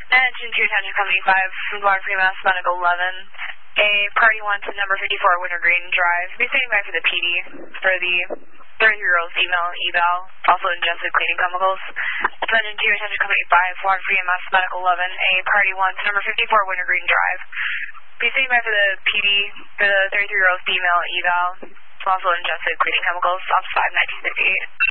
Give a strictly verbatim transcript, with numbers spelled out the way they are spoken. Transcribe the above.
Attention to attention company five, Water Free Mass Medical eleven. A party one to number fifty-four Wintergreen Drive. Be standing by for the P D for the thirty-year-old female eval, also ingested cleaning chemicals. Attention to attention company five, Water Free Mass Medical eleven. A party one to number fifty-four Wintergreen Drive. Be standing by for the P D for the thirty-three-year-old female eval, also ingested cleaning chemicals. Ops five nineteen fifty-eight.